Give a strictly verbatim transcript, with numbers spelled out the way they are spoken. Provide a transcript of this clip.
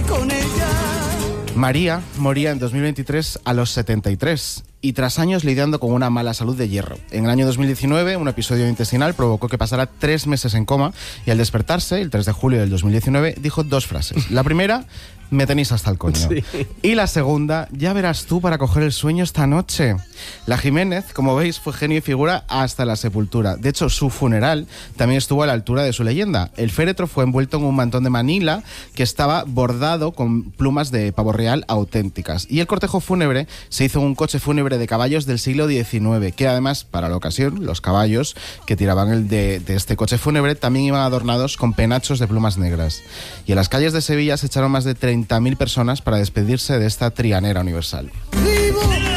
con ella. María moría en dos mil veintitrés a los setenta y tres y tras años lidiando con una mala salud de hierro. En el año dos mil diecinueve, un episodio intestinal provocó que pasara tres meses en coma y al despertarse, el tres de julio del dos mil diecinueve, dijo dos frases. La primera, me tenéis hasta el coño. Sí. Y la segunda, ya verás tú para coger el sueño esta noche. La Jiménez, como veis, fue genio y figura hasta la sepultura. De hecho, su funeral también estuvo a la altura de su leyenda. El féretro fue envuelto en un mantón de Manila que estaba bordado con plumas de pavo real auténticas. Y el cortejo fúnebre se hizo en un coche fúnebre de caballos del siglo diecinueve, que además, para la ocasión, los caballos que tiraban el de, de este coche fúnebre también iban adornados con penachos de plumas negras. Y en las calles de Sevilla se echaron más de treinta mil personas para despedirse de esta trianera universal.